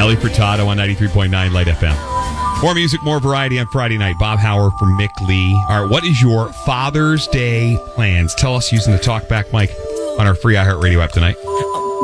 Nelly Furtado on 93.9 Light FM. More music, more variety on Friday night. Bob Hauer from Mick Lee. All right, what is your Father's Day plans? Tell us using the TalkBack mic on our free iHeartRadio app tonight.